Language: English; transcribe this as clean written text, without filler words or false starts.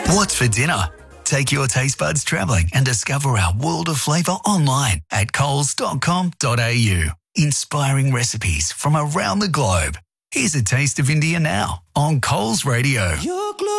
What's for dinner? Take your taste buds travelling and discover our world of flavour online at coles.com.au. Inspiring recipes from around the globe. Here's a taste of India now on Coles Radio.